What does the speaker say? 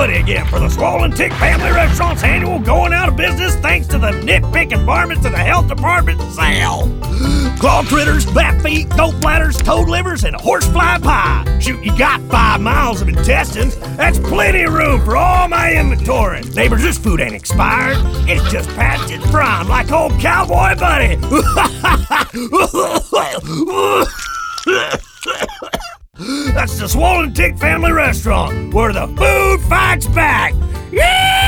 availability again for the Swollen Tick Family Restaurant's annual going out of business thanks to the nitpicking varmints of the health department sale. Claw critters, bat feet, goat bladders, toad livers, and horsefly pie. Shoot, you got 5 miles of intestines. That's plenty of room for all my inventory. Neighbors, this food ain't expired. It's just past its prime like old Cowboy Buddy. That's the Swollen Tick Family Restaurant, where the food fights back. Yeah!